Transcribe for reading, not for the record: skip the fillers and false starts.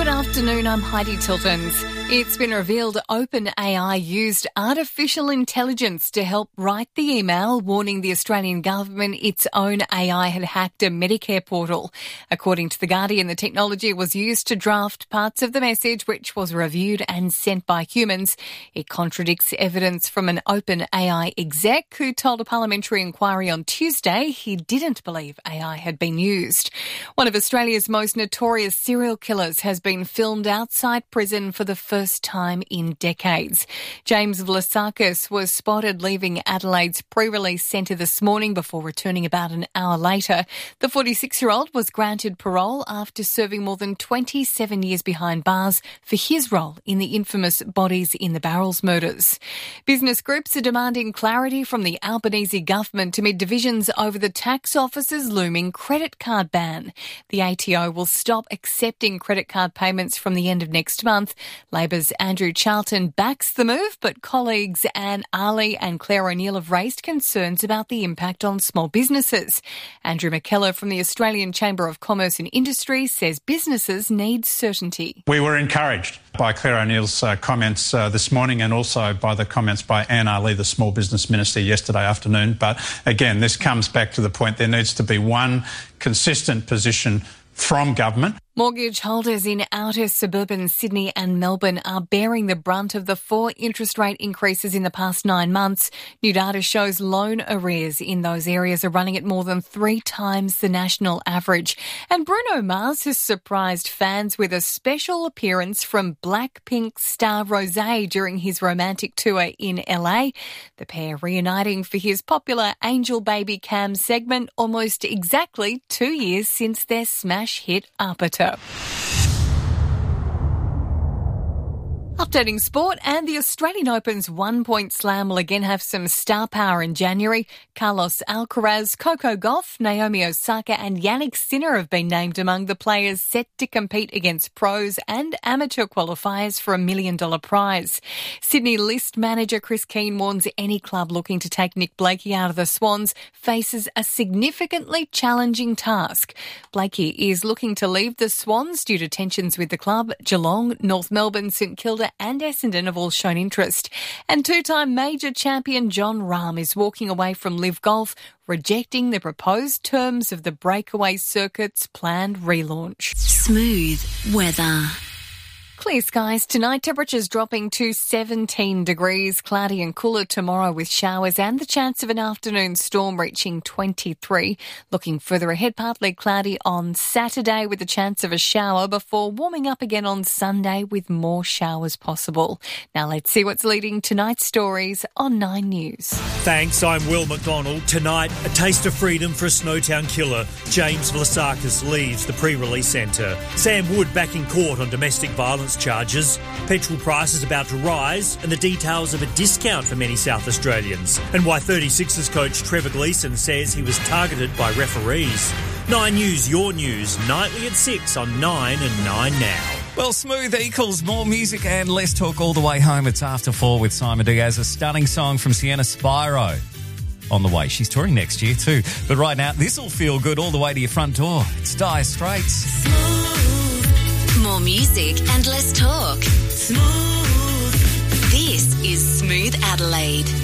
Good afternoon, I'm Heidi Tiltons. It's been revealed OpenAI used artificial intelligence to help write the email warning the Australian government its own AI had hacked a Medicare portal. According to The Guardian, the technology was used to draft parts of the message which was reviewed and sent by humans. It contradicts evidence from an OpenAI exec who told a parliamentary inquiry on Tuesday he didn't believe AI had been used. One of Australia's most notorious serial killers has been filmed outside prison for the first time in decades. James Vlasakis was spotted leaving Adelaide's pre-release centre this morning before returning about an hour later. The 46-year-old was granted parole after serving more than 27 years behind bars for his role in the infamous Bodies in the Barrels murders. Business groups are demanding clarity from the Albanese government amid divisions over the tax office's looming credit card ban. The ATO will stop accepting credit card payments from the end of next month. Labor's Andrew Charlton backs the move, but colleagues Anne Ali and Claire O'Neill have raised concerns about the impact on small businesses. Andrew McKellar from the Australian Chamber of Commerce and Industry says businesses need certainty. We were encouraged by Claire O'Neill's comments this morning and also by the comments by Anne Ali, the Small Business Minister, yesterday afternoon. But again, this comes back to the point there needs to be one consistent position from government. Mortgage holders in outer suburban Sydney and Melbourne are bearing the brunt of the 4 interest rate increases in the past 9 months. New data shows loan arrears in those areas are running at more than 3 times the national average. And Bruno Mars has surprised fans with a special appearance from Blackpink star Rosé during his romantic tour in LA. The pair reuniting for his popular Angel Baby Cam segment almost exactly 2 years since their smash hit Aperture. Updating sport, and the Australian Open's one-point slam will again have some star power in January. Carlos Alcaraz, Coco Gauff, Naomi Osaka and Yannick Sinner have been named among the players set to compete against pros and amateur qualifiers for $1 million prize. Sydney List manager Chris Keane warns any club looking to take Nick Blakey out of the Swans faces a significantly challenging task. Blakey is looking to leave the Swans due to tensions with the club. Geelong, North Melbourne, St Kilda and Essendon have all shown interest. And two-time major champion Jon Rahm is walking away from Live Golf, rejecting the proposed terms of the breakaway circuit's planned relaunch. Smooth weather. Clear skies tonight, temperatures dropping to 17 degrees, cloudy and cooler tomorrow with showers and the chance of an afternoon storm reaching 23. Looking further ahead, partly cloudy on Saturday with the chance of a shower before warming up again on Sunday with more showers possible. Now let's see what's leading tonight's stories on 9 News. Thanks, I'm Will McDonald. Tonight, a taste of freedom for a Snowtown killer. James Vlasakis leaves the pre-release centre. Sam Wood back in court on domestic violence charges. Petrol prices about to rise and the details of a discount for many South Australians. And why 36ers coach Trevor Gleeson says he was targeted by referees. 9 News, your news, nightly at 6 on 9 and 9 Now. Well, Smooth equals more music and less talk all the way home. It's After 4 with Simon Diaz, a stunning song from Sienna Spiro. On the way. She's touring next year too. But right now, this will feel good all the way to your front door. It's Dire Straits. More music and less talk. Smooth. This is Smooth Adelaide.